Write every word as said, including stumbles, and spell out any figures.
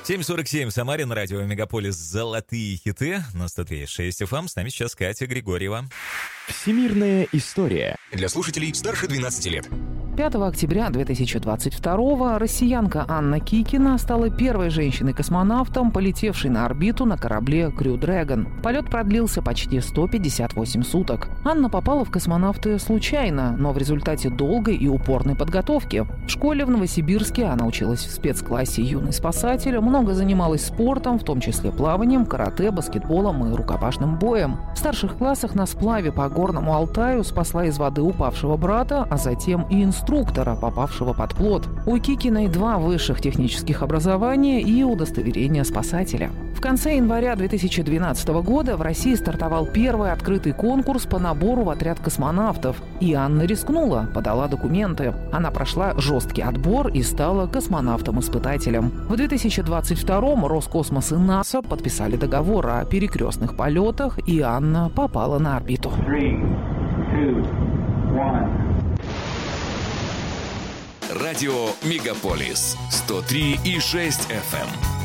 семь сорок семь, Самарин, радио Мегаполис, золотые хиты на сто три и шесть эф эм. С нами сейчас Катя Григорьева. Всемирная история. Для слушателей старше двенадцати лет. пятого октября две тысячи двадцать второго россиянка Анна Кикина стала первой женщиной-космонавтом, полетевшей на орбиту на корабле Crew Dragon. Полет продлился почти сто пятьдесят восемь суток. Анна попала в космонавты случайно, но в результате долгой и упорной подготовки. В школе в Новосибирске она училась в спецклассе «Юный спасатель», много занималась спортом, в том числе плаванием, карате, баскетболом и рукопашным боем. В старших классах на сплаве по Горному Алтаю спасла из воды упавшего брата, а затем и инструктора, попавшего под плот. У Кикиной два высших технических образования и удостоверение спасателя. В конце января две тысячи двенадцатого года в России стартовал первый открытый конкурс по набору в отряд космонавтов. И Анна рискнула, подала документы. Она прошла жесткий отбор и стала космонавтом-испытателем. В две тысячи двадцать втором Роскосмос и НАСА подписали договор о перекрестных полетах, и Анна попала на орбиту. Three, two, one. Радио Мегаполис сто три и шесть эф эм.